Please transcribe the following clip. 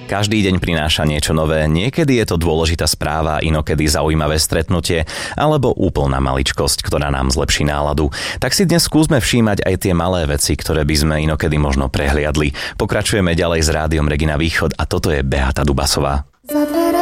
Každý deň prináša niečo nové, niekedy je to dôležitá správa, inokedy zaujímavé stretnutie alebo úplná maličkosť, ktorá nám zlepší náladu. Tak si dnes skúsme všímať aj tie malé veci, ktoré by sme inokedy možno prehliadli. Pokračujeme ďalej s Rádiom Regina Východ a toto je Beata Dubasová.